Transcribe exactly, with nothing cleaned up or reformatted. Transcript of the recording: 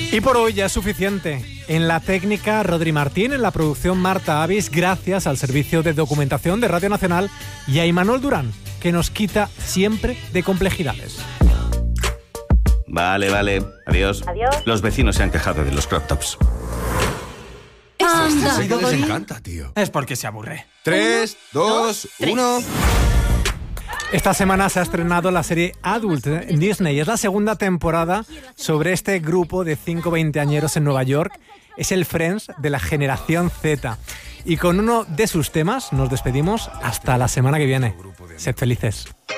Y por hoy ya es suficiente. En la técnica, Rodri Martín, en la producción, Marta Avis, gracias al servicio de documentación de Radio Nacional y a Imanol Durán, que nos quita siempre de complejidades. Vale, vale. Adiós. Adiós. Los vecinos se han quejado de los crop tops. Anda, A ella les Dori. encanta, tío. Es porque se aburre. Tres, dos, uno... Esta semana se ha estrenado la serie Adult en Disney. Es la segunda temporada sobre este grupo de cinco veinteañeros en Nueva York. Es el Friends de la generación Z. Y con uno de sus temas nos despedimos hasta la semana que viene. Sed felices.